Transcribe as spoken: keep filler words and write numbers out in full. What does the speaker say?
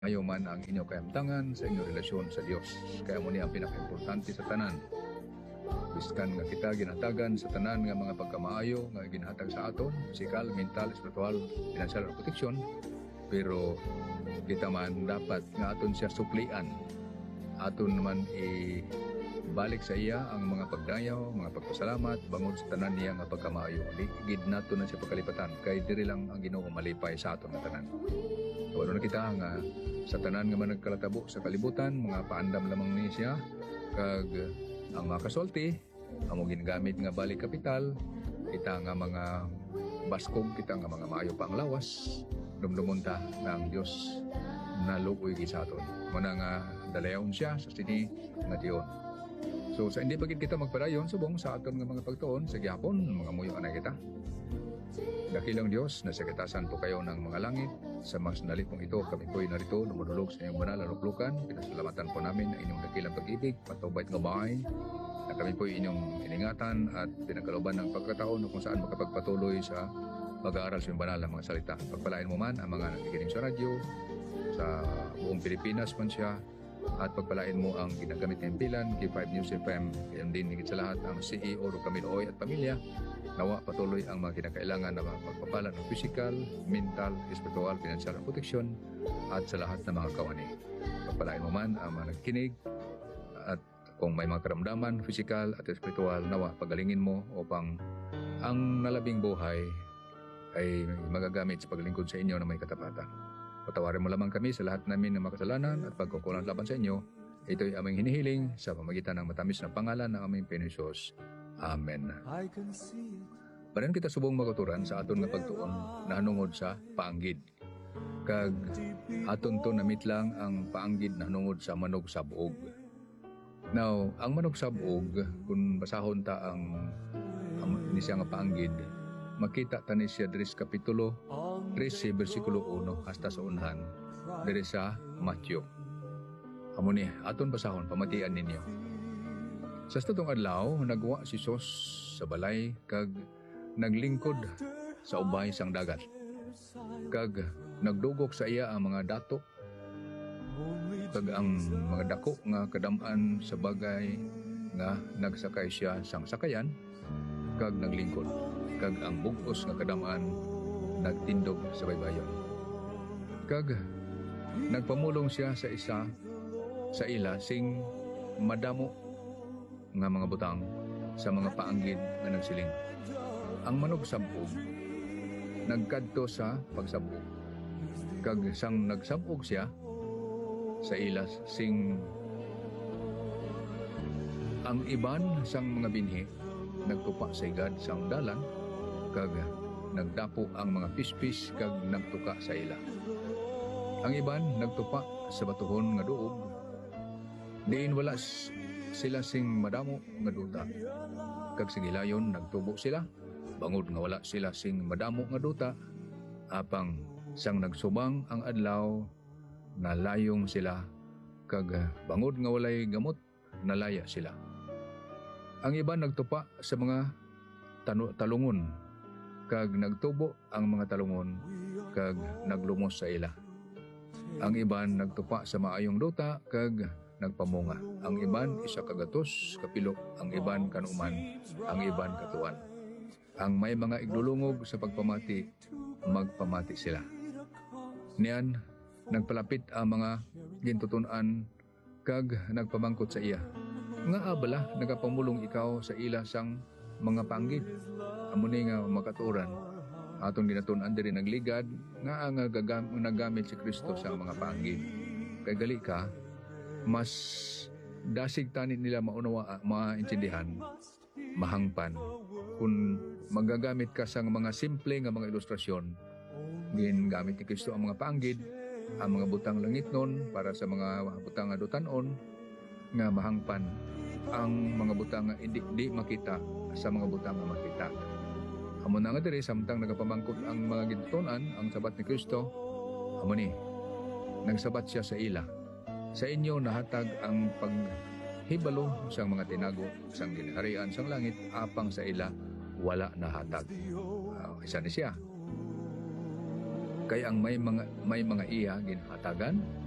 Ayaw man ang inyong kayamtangan sa inyong relasyon sa Dios. Kaya mo niya ang pinaka-importante sa tanan. Biskan nga kita ginhatagan sa tanan nga mga pagkamaayo nga ginhatag sa aton, physical, mental, spiritual, financial at protection. Pero kita man dapat nga aton siya suplian. Aton naman i-balik sa iya ang mga pagdayaw, mga pagpasalamat, bangod sa tanan niya nga pagkamaayo. Di gid nato na siya pagkalipatan kay diri lang ang Ginoo malipay sa aton nga tanan. Wala na kita nga sa tanan nga man nagkalatabo sa kalibutan, mga paandam lamang ni siya kag ang mga kasulti amo ginagamit nga balik kapital, kita nga mga baskog, kita nga mga maayo pang lawas, dumdumunta nga ang Dios naluoy gi sa aton. Muna nga dalayaon siya sa sini nga diyon. So sa hindi pagit kita magpadayon subong sa aton nga mga pagtuon sa gihapon, mga muyo anay kita. Dakilang Diyos, nasa katasan po kayo ng mga langit. Sa mas nalitong ito, kami po'y narito, lumululog sa inyong banal na luklukan. Pinasalamatan po namin ang inyong dakilang pag-ibig, patubait nga bahay, na kami po'y inyong iningatan at pinagkalooban ng pagkataon kung saan makapagpatuloy sa pag-aaral sa inyong banal na mga salita. Pagpalain mo man ang mga nakikinig sa radyo, sa buong Pilipinas man siya, at pagpalain mo ang ginagamit ng impilan, K five News F M, yan din higit sa lahat ang C E O Camilo Oy at pamilya. Nawa patuloy ang mga kinakailangan na pagpapala ng physical, mental, spiritual, financial at protection at sa lahat ng mga kawani. Pagpalain mo man ang mga nagkinig at kung may mga karamdaman, physical at spiritual, nawa pagalingin mo upang ang nalabing buhay ay magagamit sa paglingkod sa inyo na may katapatan. Patawarin mo lamang kami sa lahat namin ng makasalanan at pagkukulang laban sa inyo. Ito'y aming hinihiling sa pamagitan ng matamis na pangalan ng aming Panginoon. Amen. Banan kita subong magaturan sa aton nga pagtuon na hanungod sa paanggid. Kag aton to namit lang ang paanggid na hanungod sa manog sabog. Now, ang manog sabog, kung basahon ta ang, ang ni siya nga paanggid, makita ta ni siya diri sa kapitulo thirteen bersikulo one hasta sa unahan diri sa Matthew. Amo ni aton basahon pamatian ninyo. Sa statong adlaw, nagwa si Sos sa balay kag naglingkod sa ubay sang dagat. Kag nagdugok sa iya ang mga dato kag ang mga dako nga kadam-an sa bagay nga nagsakay siya sang sakayan kag naglingkod. Kag ang bugos nga kadam-an nagtindog sa baybayon. Kag nagpamulong siya sa isa sa ila sing madamo nga mga butang sa mga paanggid nga nagsiling. Ang manog sabog nagkadto sa pagsabog. Kag sang nagsabog siya sa ilas sing ang iban sang mga binhi nagtupa sa igad sang dalan kag nagdapo ang mga pispis kag nagtuka sa ila. Ang iban nagtupa sa batuhon nga duog. Diin wala sila sing madamo nga duta. Kag sa gilayon nagtubo sila, bangod nga wala sila sing madamo nga duta. Apang sang nagsubang ang adlaw, nalayong sila, kag bangod nga walay gamot, nalaya sila. Ang iban nagtupa sa mga tanu- talungon, kag nagtubo ang mga talungon, kag naglumos sa ila. Ang iban nagtupa sa maayong duta, kag nagpamunga. Ang iban isa kagatos, kapilo. Ang iban kanuman, ang iban katuan. Ang may mga igdulungog sa pagpamati, magpamati sila. Niyan, nagpalapit ang mga gintutunan, kag nagpamangkot sa iya. Nga abala, nagapamulong ikaw sa ila sang mga panggid. Amuni nga makaturan. Atong ginatunan diri nagligad, nga ang gagam- nagamit si Kristo sa mga panggid. Kay gali ka, mas dasig tanit nila maunawa, maintindihan, mahangpan. Kung magagamit ka sa mga simple nga mga ilustrasyon, gingamit ni Kristo ang mga paanggid, ang mga butang langit nun para sa mga butang nga dutanon, nga mahangpan ang mga butang nga hindi di makita sa mga butang nga makita. Amo na nga diri samtang nagapamangkot ang mga gintutunan, ang sabat ni Kristo, amo ni nagsabat siya sa ila. Sa inyo nahatag ang paghibalo sang mga tinago sang ginharian sang langit, apang sa ila wala nahatag. Uh, isa ni siya. Kaya ang may mga may mga iya ginhatagan,